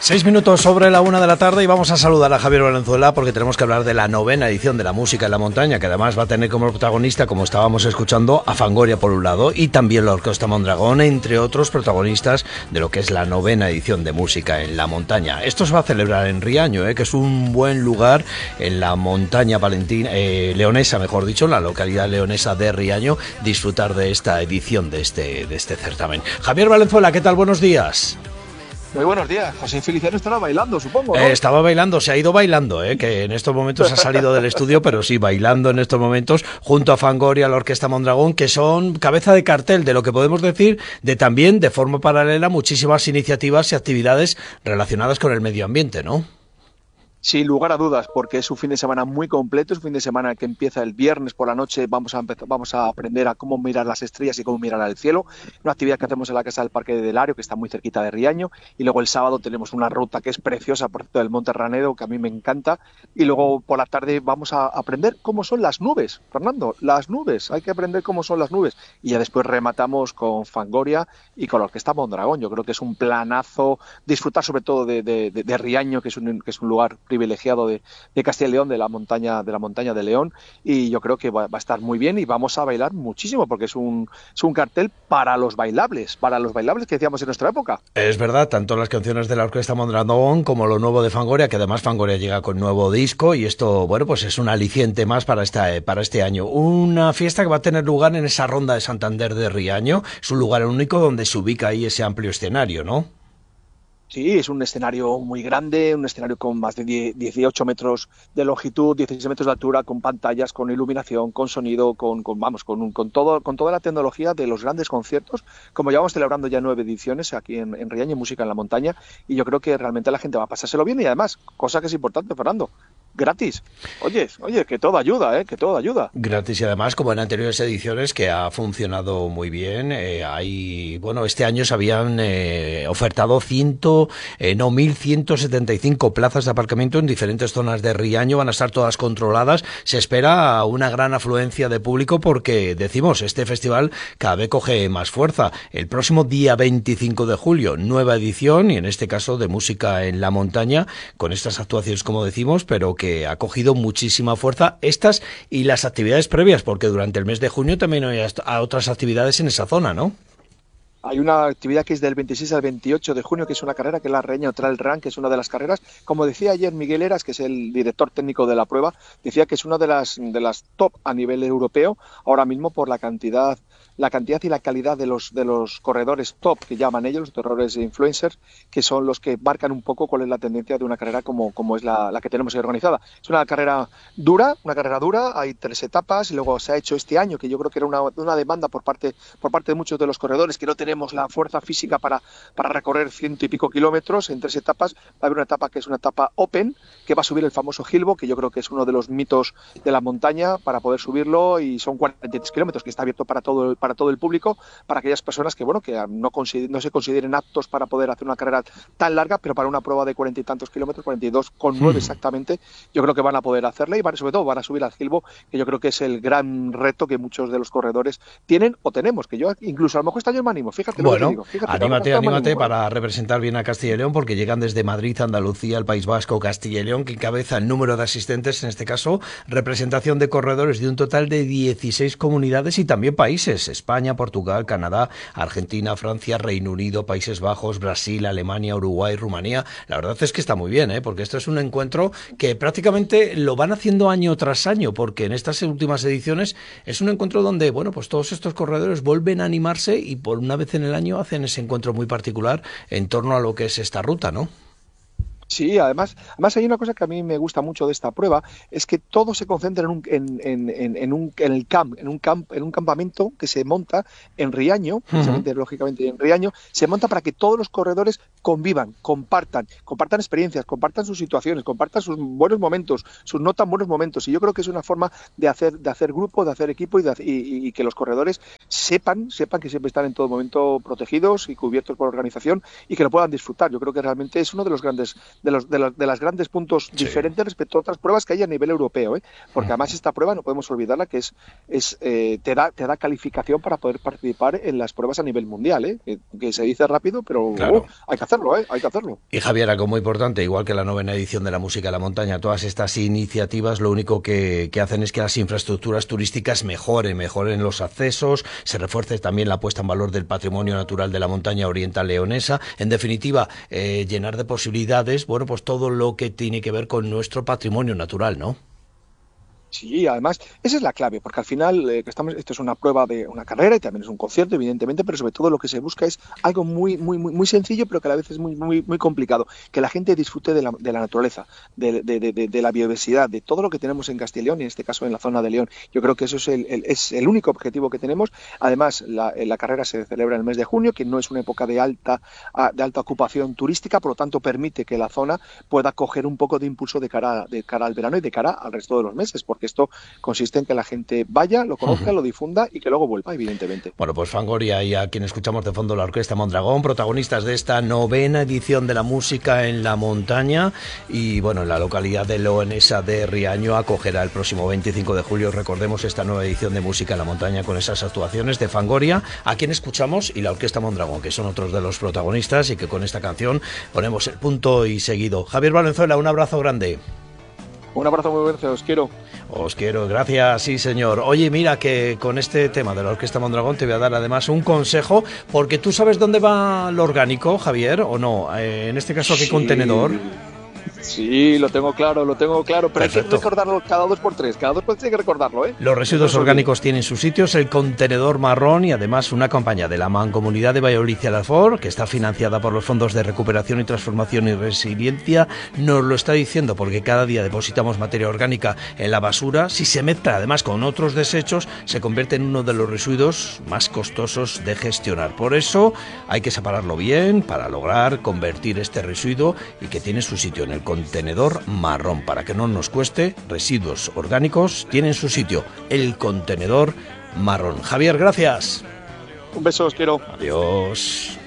6 minutos sobre la 1 de la tarde y vamos a saludar a Javier Valenzuela porque tenemos que hablar de la 9ª edición de la música en la montaña, que además va a tener como protagonista, como estábamos escuchando, a Fangoria por un lado y también la Orquesta Mondragón, entre otros protagonistas de lo que es la 9ª edición de música en la montaña. Esto se va a celebrar en Riaño, que es un buen lugar en la montaña leonesa, mejor dicho, en la localidad leonesa de Riaño, disfrutar de esta edición de este certamen. Javier Valenzuela, ¿qué tal? Buenos días. Muy buenos días. José Feliciano estará bailando, supongo, ¿no? Estaba bailando, se ha ido bailando, que en estos momentos ha salido del estudio, pero sí, bailando en estos momentos, junto a Fangoria, la Orquesta Mondragón, que son cabeza de cartel de lo que podemos decir de también, de forma paralela, muchísimas iniciativas y actividades relacionadas con el medio ambiente, ¿no? Sin lugar a dudas, porque es un fin de semana muy completo, es un fin de semana que empieza el viernes por la noche, vamos a aprender a cómo mirar las estrellas y cómo mirar al cielo, una actividad que hacemos en la Casa del Parque de Delario, que está muy cerquita de Riaño, y luego el sábado tenemos una ruta que es preciosa, por cierto, del Monte Ranedo, que a mí me encanta, y luego por la tarde vamos a aprender cómo son las nubes, Fernando, las nubes, hay que aprender cómo son las nubes, y ya después rematamos con Fangoria y con la Orquesta Mondragón. Yo creo que es un planazo, disfrutar sobre todo de Riaño, que es un lugar privilegiado de Castilla y León, de la montaña de León, y yo creo que va a estar muy bien y vamos a bailar muchísimo porque es un cartel para los bailables que decíamos en nuestra época. Es verdad, tanto las canciones de la Orquesta Mondragón como lo nuevo de Fangoria, que además Fangoria llega con nuevo disco y esto, bueno, pues es un aliciente más para este año. Una fiesta que va a tener lugar en esa ronda de Santander de Riaño, es un lugar único donde se ubica ahí ese amplio escenario, ¿no? Sí, es un escenario muy grande, un escenario con más de 18 metros de longitud, 16 metros de altura, con pantallas, con iluminación, con sonido, con toda la tecnología de los grandes conciertos. Como llevamos celebrando ya 9 ediciones aquí en Riaño, Música en la Montaña, y yo creo que realmente la gente va a pasárselo bien y además, cosa que es importante, Fernando, gratis. Oye, que todo ayuda, que todo ayuda. Gratis y además, como en anteriores ediciones, que ha funcionado muy bien. Este año se habían ofertado 1.175 plazas de aparcamiento en diferentes zonas de Riaño, van a estar todas controladas. Se espera una gran afluencia de público porque, decimos, este festival cada vez coge más fuerza. El próximo día 25 de julio, nueva edición, y en este caso de Música en la Montaña, con estas actuaciones, como decimos, pero que ha cogido muchísima fuerza estas y las actividades previas, porque durante el mes de junio también hay otras actividades en esa zona, ¿no? Hay una actividad que es del 26 al 28 de junio, que es una carrera que es la Riaño Trail Run, que es una de las carreras. Como decía ayer Miguel Eras, que es el director técnico de la prueba, decía que es una de las top a nivel europeo, ahora mismo por la cantidad y la calidad de los corredores top, que llaman ellos, los corredores influencers, que son los que marcan un poco cuál es la tendencia de una carrera como es la que tenemos organizada. Es una carrera dura, hay 3 etapas, y luego se ha hecho este año, que yo creo que era una demanda por parte de muchos de los corredores, que no tenemos la fuerza física para recorrer 100 y pico kilómetros en 3 etapas. Va a haber una etapa que es una etapa open, que va a subir el famoso Gilbo, que yo creo que es uno de los mitos de la montaña para poder subirlo, y son 43 kilómetros, que está abierto para todo el público, para aquellas personas que no se consideren aptos para poder hacer una carrera tan larga, pero para una prueba de 40 y tantos kilómetros, 42,9 exactamente, yo creo que van a poder hacerla y sobre todo van a subir al Gilbo, que yo creo que es el gran reto que muchos de los corredores tienen o tenemos, que yo incluso a lo mejor este año me animo. Fíjate lo que te digo. Anímate para representar bien a Castilla y León, porque llegan desde Madrid, Andalucía, el País Vasco, Castilla y León, que encabeza el número de asistentes, en este caso, representación de corredores de un total de 16 comunidades y también países: España, Portugal, Canadá, Argentina, Francia, Reino Unido, Países Bajos, Brasil, Alemania, Uruguay, Rumanía. La verdad es que está muy bien, porque esto es un encuentro que prácticamente lo van haciendo año tras año, porque en estas últimas ediciones es un encuentro donde, bueno, pues todos estos corredores vuelven a animarse y por una vez en el año hacen ese encuentro muy particular en torno a lo que es esta ruta, ¿no? Sí, además hay una cosa que a mí me gusta mucho de esta prueba, es que todo se concentra en un campamento que se monta en Riaño, precisamente, lógicamente en Riaño, se monta para que todos los corredores convivan, compartan experiencias, compartan sus situaciones, compartan sus buenos momentos, sus no tan buenos momentos, y yo creo que es una forma de hacer grupo, de hacer equipo y que los corredores sepan que siempre están en todo momento protegidos y cubiertos por la organización y que lo puedan disfrutar. Yo creo que realmente es uno de los grandes de las grandes puntos diferentes respecto a otras pruebas que hay a nivel europeo, porque además esta prueba no podemos olvidarla que te da calificación para poder participar en las pruebas a nivel mundial, que se dice rápido, pero claro. Hay que hacerlo, hay que hacerlo. Y Javier, algo muy importante, igual que la 9ª edición de la Música de la Montaña, todas estas iniciativas lo único que hacen es que las infraestructuras turísticas mejoren los accesos, se refuerce también la puesta en valor del patrimonio natural de la montaña oriental leonesa, en definitiva, llenar de posibilidades, bueno, pues todo lo que tiene que ver con nuestro patrimonio natural, ¿no? Sí, además, esa es la clave, porque al final esto es una prueba de una carrera y también es un concierto, evidentemente, pero sobre todo lo que se busca es algo muy sencillo, pero que a la vez es muy complicado, que la gente disfrute de la naturaleza, de la biodiversidad, de todo lo que tenemos en Castilla y León, y en este caso en la zona de León. Yo creo que eso es el único objetivo que tenemos. Además, la carrera se celebra en el mes de junio, que no es una época de alta ocupación turística, por lo tanto permite que la zona pueda coger un poco de impulso de cara al verano y de cara al resto de los meses, porque esto consiste en que la gente vaya, lo conozca, lo difunda y que luego vuelva, evidentemente. Bueno, pues Fangoria y a quien escuchamos de fondo la Orquesta Mondragón, protagonistas de esta 9ª edición de la Música en la Montaña, y bueno, en la localidad de Leonesa de Riaño acogerá el próximo 25 de julio, recordemos, esta nueva edición de Música en la Montaña con esas actuaciones de Fangoria, a quien escuchamos, y la Orquesta Mondragón, que son otros de los protagonistas y que con esta canción ponemos el punto y seguido. Javier Valenzuela, un abrazo grande. Un abrazo muy fuerte, os quiero. Os quiero, gracias, sí señor. Oye, mira que con este tema de la Orquesta Mondragón te voy a dar además un consejo, porque tú sabes dónde va lo orgánico, Javier, ¿o no? En este caso, ¿a qué contenedor? Sí, lo tengo claro, pero perfecto. Hay que recordarlo cada 2x3, hay que recordarlo, ¿eh? Los residuos orgánicos tienen sus sitios, el contenedor marrón y además una campaña de la Mancomunidad de Valladolid y Alfor, que está financiada por los fondos de recuperación y transformación y resiliencia, nos lo está diciendo, porque cada día depositamos materia orgánica en la basura. Si se mezcla además con otros desechos, se convierte en uno de los residuos más costosos de gestionar. Por eso hay que separarlo bien para lograr convertir este residuo y que tiene su sitio en el contenedor marrón, para que no nos cueste. Residuos orgánicos tienen su sitio, el contenedor marrón. Javier, gracias. Un beso, os quiero. Adiós.